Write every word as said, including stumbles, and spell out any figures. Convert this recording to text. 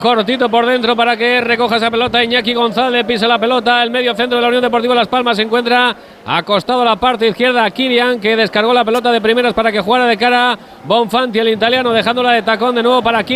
Cortito por dentro para que recoja esa pelota. Iñaki González pisa la pelota. El medio centro de la Unión Deportiva Las Palmas se encuentra acostado a la parte izquierda. Kilian, que descargó la pelota de primeras para que jugara de cara Bonfanti, el italiano, dejándola de tacón de nuevo para Kilian.